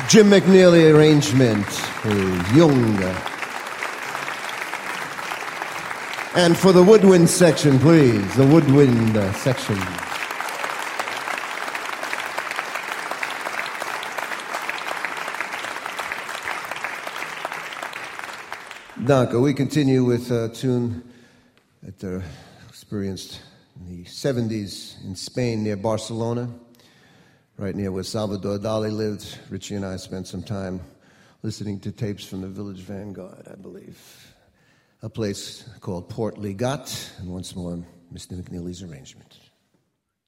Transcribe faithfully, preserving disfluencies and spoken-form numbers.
Jim McNeely arrangement for Jung. And for the woodwind section, please, the woodwind uh, section. Danke. We continue with a tune that uh, experienced in the seventies in Spain near Barcelona, right near where Salvador Dali lived. Richie and I spent some time listening to tapes from the Village Vanguard, I believe. A place called Port Ligat, and once more, Mister McNeely's arrangement.